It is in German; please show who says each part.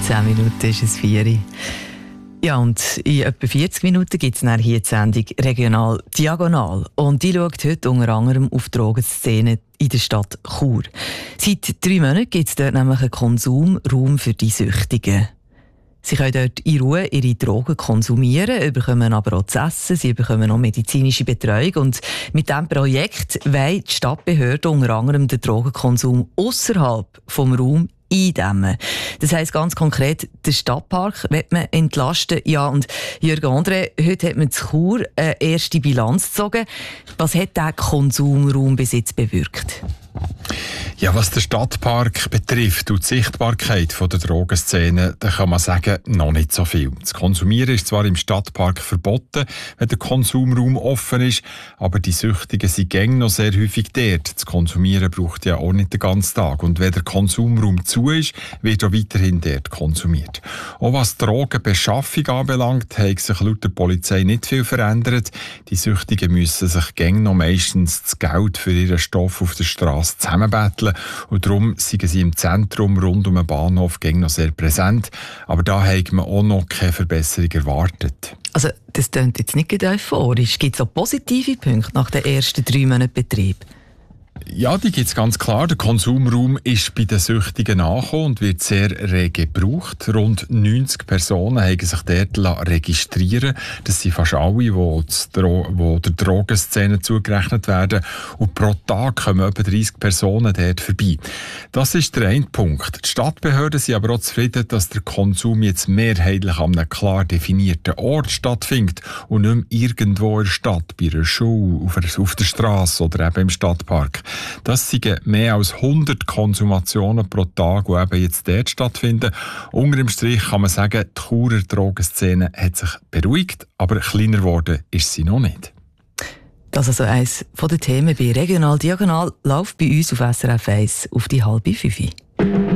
Speaker 1: 10 Minuten ist es 4. Ja, und in etwa 40 Minuten gibt es dann hier die Sendung «Regional Diagonal». Und die schaut heute unter anderem auf die Drogenszene in der Stadt Chur. Seit 3 Monaten gibt es dort nämlich einen Konsumraum für die Süchtigen. Sie können dort in Ruhe ihre Drogen konsumieren, bekommen aber auch zu essen, sie bekommen auch medizinische Betreuung. Und mit diesem Projekt wollen die Stadtbehörden unter anderem den Drogenkonsum außerhalb vom Raum eindämmen. Das heisst ganz konkret, den Stadtpark will man entlasten. Ja, und Jürgen André, heute hat man in Chur eine erste Bilanz gezogen. Was hat dieser Konsumraum bis jetzt bewirkt?
Speaker 2: Ja, was den Stadtpark betrifft und die Sichtbarkeit der Drogenszene, da kann man sagen, noch nicht so viel. Das Konsumieren ist zwar im Stadtpark verboten, wenn der Konsumraum offen ist, aber die Süchtigen sind gängig noch sehr häufig dort. Das Konsumieren braucht ja auch nicht den ganzen Tag. Und wenn der Konsumraum zu ist, wird auch weiterhin dort konsumiert. Auch was Drogenbeschaffung anbelangt, hat sich laut der Polizei nicht viel verändert. Die Süchtigen müssen sich gängig noch meistens das Geld für ihren Stoff auf der Straße zusammenbetteln. Und darum sind sie im Zentrum rund um den Bahnhof gängig noch sehr präsent. Aber da hat man auch noch keine Verbesserung erwartet.
Speaker 1: Also, das klingt jetzt nicht euphorisch. Gibt es auch positive Punkte nach den ersten 3 Monaten Betrieb?
Speaker 2: Ja, die gibt es ganz klar. Der Konsumraum ist bei den Süchtigen angekommen und wird sehr rege gebraucht. Rund 90 Personen haben sich dort registrieren lassen. Das sind fast alle, die der Drogenszene zugerechnet werden. Und pro Tag kommen etwa 30 Personen dort vorbei. Das ist der eine Punkt. Die Stadtbehörden sind aber auch zufrieden, dass der Konsum jetzt mehrheitlich an einem klar definierten Ort stattfindet und nicht mehr irgendwo in der Stadt, bei einer Schule, auf der Straße oder eben im Stadtpark. Das sind mehr als 100 Konsumationen pro Tag, die eben jetzt dort stattfinden. Unter dem Strich kann man sagen, die Churer Drogenszene hat sich beruhigt, aber kleiner geworden ist sie noch nicht.
Speaker 1: Das ist also eines der Themen bei Regional Diagonal läuft bei uns auf SRF 1 auf die 4:30.